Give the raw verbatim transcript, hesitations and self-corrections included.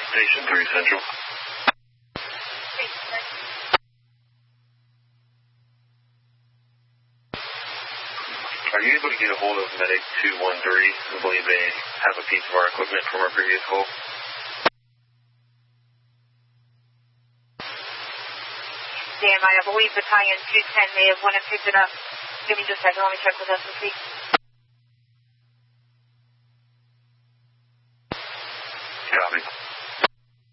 Station three Central. Are you able to get a hold of Medic two one three? I believe they have a piece of our equipment from our previous call. Damn, I believe battalion two ten may have went and picked it up. Give me just a second, let me check with S S C.